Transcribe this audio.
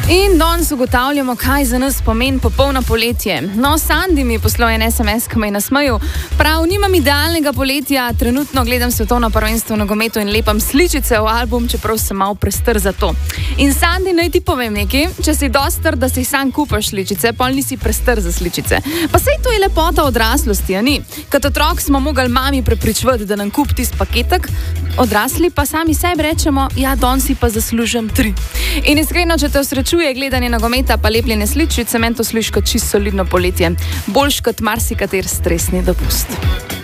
In danes ugotavljamo, kaj za nas pomeni popolno poletje. No, Sandi mi je poslal en SMS, ki me je nasmejal. Prav, nimam idealnega poletja, trenutno gledam svetovno prvenstvo v nogometu in lepam sličice v album, čeprav sem malo prestr za to. In Sandi, naj ti povem nekaj, če si dostar, da si sam kupaš sličice, pol nisi prestr za sličice. Pa sej to je lepota odraslosti, a ni? Kot otrok smo mogli mami prepričvati, da nam kup tisti paketek, odrasli pa sami sebi rečemo, ja, danes si pa zaslužim 3. In iskreno, če te osrečuje gledanje nogometa pa lepljene sličice, meni to sliši kot čisto solidno poletje. Boljš kot marsikater stresni dopust.